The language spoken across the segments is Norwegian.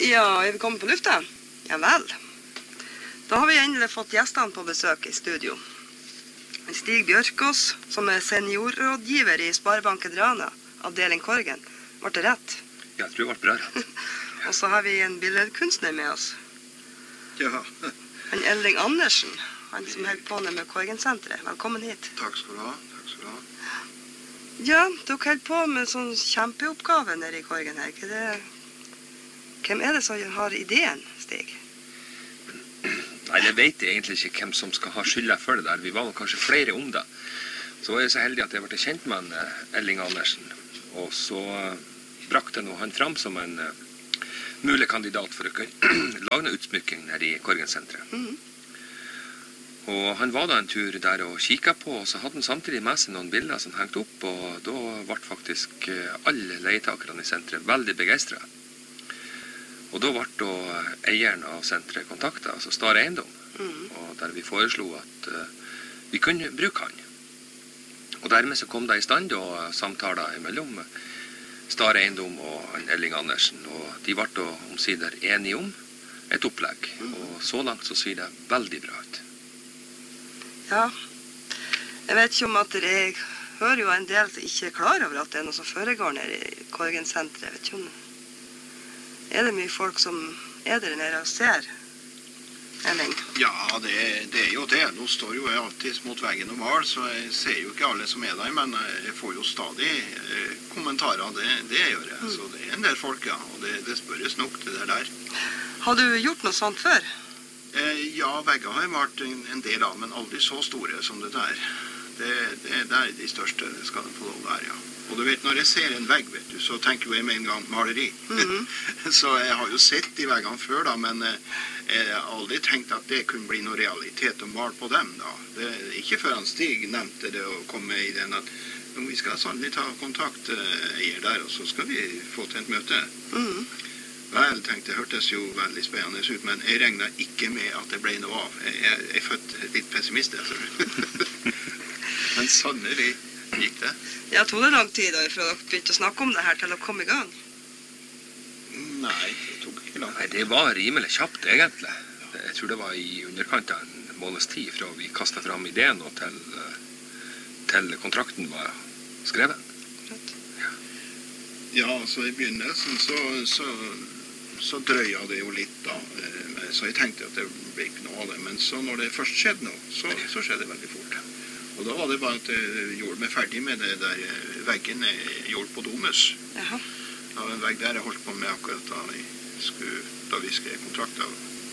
Ja, er vi kommet på lufta? Ja vel. Da har vi endelig fått gjestene på besøk i studio. Stig Bjørkås, som er seniorrådgiver i Sparebanken Rana, avdeling Korgen. Var det rett? Ja, jeg tror det ble bra rett. Og så har vi en billedkunstner med oss. Ja. Han Elling Andersen, han som holder på med Korgen-senteret. Velkommen hit. Takk skal du ha. Ja, dere holder på med sånn kjempeoppgave nede i Korgen her. Hvem er det som har ideen, Stig? Nei, jeg vet egentlig ikke hvem som skal ha skylda for det der. Vi var kanskje flere om det. Så var jeg så heldig at jeg ble kjent med Elling Andersen. Og så brakte han fram som en mulig kandidat for å kunne lage noe utsmykking her i Korgen-senteret. Og han var da en tur der og kikket på, og så hadde han samtidig med seg noen bilder som hengte opp, og da ble faktisk alle leietakerne i senteret veldig begeistret. Og da ble da eieren av senteret kontaktet, altså Star Eiendom, og der vi foreslo at vi kunne bruke han. Og dermed så kom det i stand og samtaler mellom Star Eiendom og Elling Andersen, og de ble da omsider enige om et opplegg, og så langt så ser det veldig bra ut. Ja, jeg vet ikke om at jeg hører jo en del som ikke er klar over at det er noe som foregår nede i Korgen-senteret. Jeg vet ikke om er det mye folk som er der nede og ser, Elling? Ja, det er jo det. Nå står jo jeg alltid mot veggen og mal, så jeg ser jo ikke alle som er der, men jeg får jo stadig kommentarer, det gjør jeg. Så det er en del folk, ja, og det spørres nok det der. Har du gjort noe sånt før? Ja, vegger har jeg vært en del av, men aldri så store som det der. Det er de største, det skal de få lov der, ja. Og du vet, når jeg ser en vegg, vet du, så tenker jeg med en gang maleri. Så jeg har jo sett de veggene før da, men jeg har aldri tenkt at det kunne bli noe realitet å male på dem da. Det er ikke før han Stig nevnte det og kom med i den at vi skal sannelig ta kontakt eier der, og så skal vi få til et møte. Vel, tenkte jeg, hørtes jo veldig spennende ut, men jeg regnet ikke med at det ble noe av. Jeg er født litt pessimist, jeg. Men sannelig gikk det. Ja, tog det lang tid da, fra dere begynte å snakke om det her til å komme i gang? Nei, det tok ikke lang tid. Nei, det var rimelig kjapt, egentlig. Jeg tror det var i underkant av en måneds tid fra vi kastet fram ideen og til kontrakten var skrevet. Ja, så i begynnelsen så drøya det jo litt da, så jeg tenkte at det ble ikke noe av det, men så når det først skjedde noe, så skjedde det veldig fort. Og da var det bare at jeg gjorde meg ferdig med det der veggen jeg gjorde på Domus. Jaha. Det var en vegg der jeg holdt på med akkurat da vi skrev kontrakter.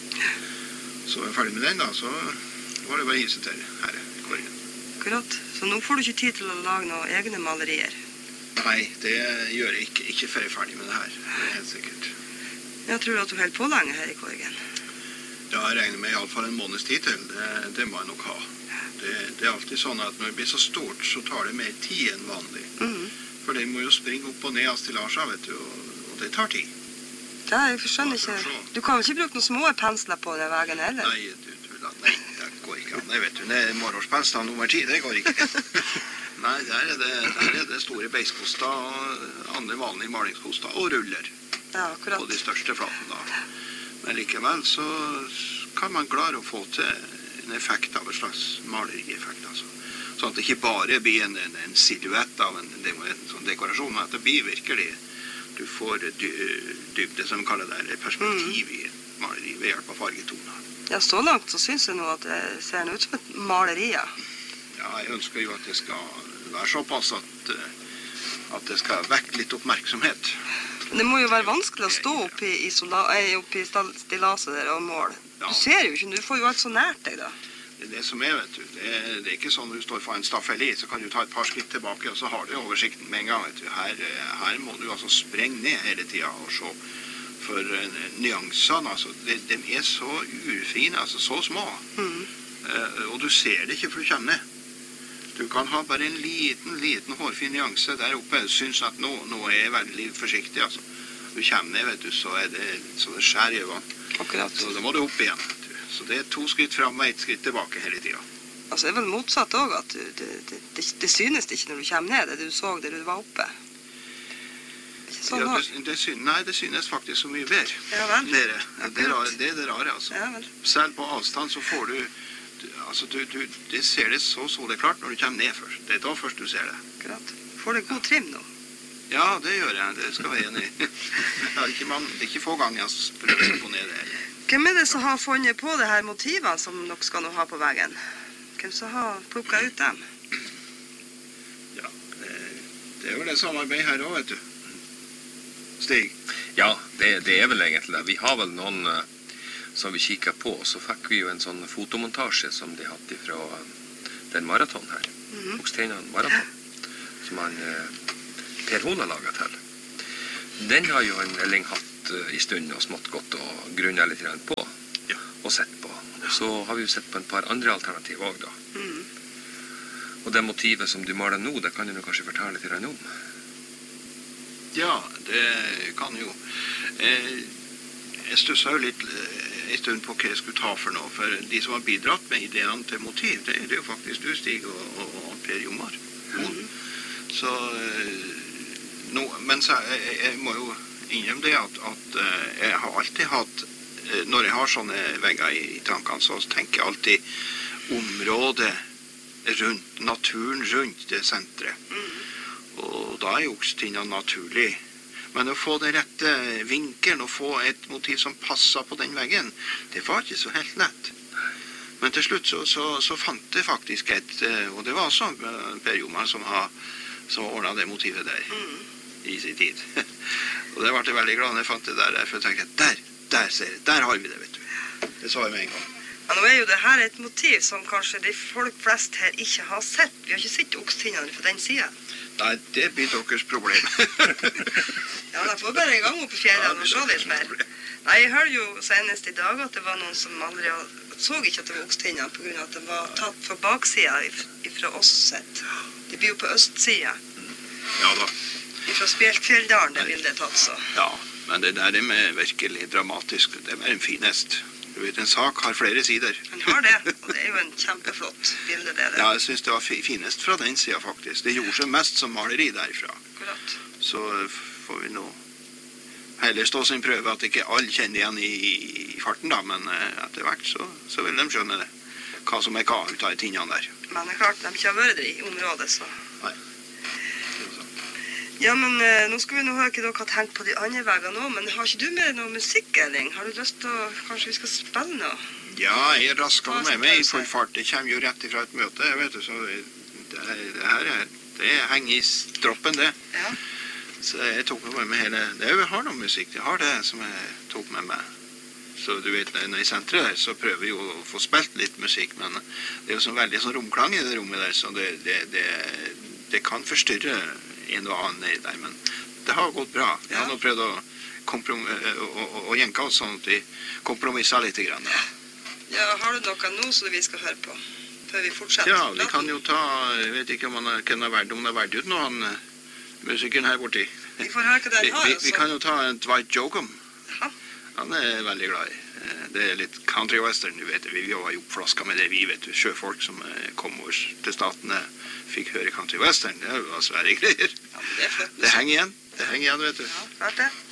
Så var jeg ferdig med den da, så var det bare å hisse til her i Korgen. Akkurat. Så nå får du ikke tid til å lage noen egne malerier? Nei, det gjør jeg ikke før jeg er ferdig med det her. Det er helt sikkert. Jeg tror at du holder på lenge her i Korgen. Ja, jeg regner med i alle fall en måneds tid til. Det må jeg nok ha. Det er alltid sånn at når det blir så stort, så tar det mer tid enn vanlig. For det må jo springe opp og ned av stilasjer, vet du, og det tar tid. Ja, jeg skjønner ikke. Du kan vel ikke bruke noen små pensler på den veien heller? Nei, nei, det går ikke an. Det vet du, det er morgenspensler nummer 10, det går ikke. Nei, der er det store beiskoster og andre vanlige malingskoster og ruller. Ja, akkurat. På de største flaten da. Men likevel så kan man klare å få til en effekt av en slags malerieffekt, altså. Sånn at det ikke bare blir en silhuett av en sånn dekorasjon, men at det blir virkelig, du får dybde, som vi kaller det, perspektiv i maleri ved hjelp av fargetoner. Ja, så langt så synes jeg nå at det ser ut som et maleri, ja. Ja, jeg ønsker jo at det skal være såpass at det skal vekke litt oppmerksomhet. Men det må jo være vanskelig å stå oppi stillaset der og måle. Du ser jo ikke, du får jo alt så nært deg da. Det er det som er, vet du. Det er ikke sånn når du står for en staffeli, så kan du ta et par skritt tilbake, og så har du oversikten med en gang, vet du. Her må du altså sprenge ned hele tiden og se. For nyansene, altså, de er så urfine, altså så små. Og du ser det ikke for du kommer ned. Du kan ha bare en liten hårfin nyanse der oppe. Jeg synes at nå er jeg veldig forsiktig, altså. Du kommer ned, vet du, så det skjær i øynene. Akkurat. Så da må du opp igjen, vet du. Så det er 2 skritt frem og 1 skritt tilbake hele tiden. Altså, det er vel motsatt også, at det synes ikke når du kommer ned, det du så der du var oppe. Ikke Sånn Ja, har. nei, det synes faktisk så mye bedre. Ja vel. Det er det rare, altså. Ja vel. Selv på avstand så får altså det ser det så det klart når du kommer ned først. Det er da først du ser det. Akkurat. Får det god trim nå? Ja, det gjør jeg. Det skal jeg enig i. Det er ikke få ganger jeg prøver å få ned det. Hvem er det som har funnet på det her motivene som dere skal nå ha på veggen? Hvem som har plukket ut dem? Ja, det er jo det samarbeid her også, vet du. Stig. Ja, det er vel egentlig det. Vi har vel noen som vi kikker på, så fikk vi jo en sånn fotomontasje som de hadde fra den maraton her. Oksteinan maraton, som han Per Hon har laget til. Den har jo en Elling hatt i stund og smått godt og grunnet litt grann på, Ja. og sett på. Og så har vi jo sett på en par andre alternativ også da. Og det motivet som du maler nå, det kan du kanskje fortelle litt grann om. Ja, det kan jo. Jeg stusset jo litt en stund på hva jeg skulle ta for noe, for de som har bidratt med ideene til motiv, det er jo faktisk du, Stig, og Per Jomar. Så, men så, jeg må jo innrømme det at jeg har alltid hatt, når jeg har sånne vegger i tankene, så tenker jeg alltid området rundt, naturen rundt det sentret. Og da er jo Oksteinan naturlig. Men å få den rette vinkelen og få et motiv som passer på den veggen, det var ikke så helt lett. Men til slutt så fant jeg faktisk et, og det var også Per Jomar som ordnet det motivet der i sin tid. Og det ble jeg veldig glad når jeg fant det der, for jeg tenkte, der har vi det, vet du. Det sa jeg med en gang. Ja, nå er jo det her et motiv som kanskje de folk flest her ikke har sett. Vi har ikke sett Oksteinan på den siden. Nei, det blir deres problem. Ja, da får bare en gang opp i fjellene og se litt mer. Nei, jeg hørte jo senest i dag at det var noen som aldri så ikke at det var Oksteinan på grunn av at det var tatt fra baksiden fra oss sett. Det blir jo på østsiden. Ja da. Fra Spjelkfjelldalen det bildet er tatt så. Ja, men det der er virkelig dramatisk. Det er en finest. Du vet, en sak har flere sider. Han har det, og det er jo en kjempeflott bilde det. Ja, jeg synes det var finest fra den siden faktisk. Det gjorde seg mest som maleri derifra. Akkurat. Så får vi nå heller stå sin prøve at ikke alle kjenner igjen i farten da, men etter hvert så vil de skjønne det. Hva som er hva ut av tingene der. Men det er klart, de ikke har vært der i området, så. Nei. Ja, men nå skal vi nå høre hva dere har tenkt på de andre veggene nå, men har ikke du med noe musikk, Elling? Har du lyst til å, kanskje vi skal spille noe? Ja, jeg rasker med meg i full fart. Det kommer jo rett ifra et møte, vet du, så det henger i stroppen, det. Ja. Så jeg tok med meg hele, jeg har noe musikk, jeg har det som jeg tok med meg. Så du vet, når i sentret der, så prøver vi jo å få spilt litt musikk, men det er jo sånn veldig sånn romklang i det rommet der, så det kan forstyrre en og annen nedi der, men det har gått bra. Vi har nå prøvd å jenke oss sånn at vi kompromisser litt grann. Ja, har du noe nå som vi skal høre på, før vi fortsetter? Ja, vi kan jo ta, jeg vet ikke om han kan ha vært ut nå, han musikeren her borti. Vi får høre hva den har, Vi kan jo ta en Dwight Jokum. Ja. Han er veldig glad i. Det er litt country western, du vet. Vi var jo oppflasket med det, vi vet. Sjøfolk som kom over til statene fikk høre country western. Det var svære greier. Ja, men det er flott. Det henger igjen, vet du. Ja, klart det.